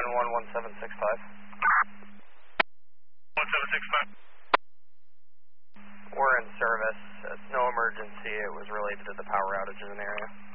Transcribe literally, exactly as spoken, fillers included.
nine one one seven six five. one seven six five. We're in service. It's no emergency. It was related to the power outage in an area.